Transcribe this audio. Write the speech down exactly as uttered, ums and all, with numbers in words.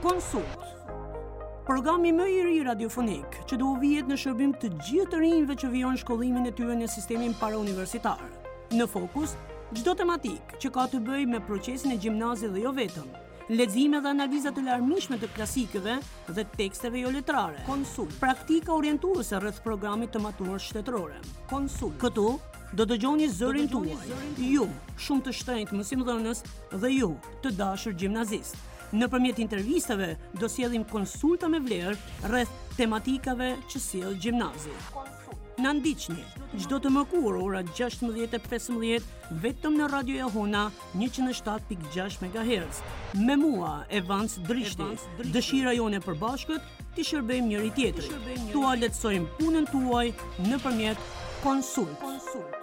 Konsult. Programi më i ri radiofonik që do u vihet në shërbim të gjithë të rinjve që vijojnë shkollimin e tyre në sistemin parauniversitar. Në fokus, çdo tematik që ka të bëjë me procesin e gjimnazit dhe jo vetëm. Lexime dhe analiza të larmishme të klasikëve dhe teksteve jo letrare. Konsult. Praktika orientuese rreth programit të maturës shtetërore. Konsult. Këtu do dëgjoni zërin tuaj, ju, shumë të shtrenjtë mësimdhënës dhe ju, të dashur gjimnazist. Nëpërmjet intervistave do sjellim konsulta me vlerë rreth tematikave që sjell gjimnazi. Na ndiqni çdo të mërkurë ora gjashtëmbëdhjetë e pesëmbëdhjetë vetëm në Radio Jahuna njëqind e shtatë pikë gjashtë megahertz. Me mua, Evans Drishti, dëshira jone e përbashkët t'i shërbejmë njëri tjetrit. Tua lehtësojmë punën tuaj nëpërmjet Konsult.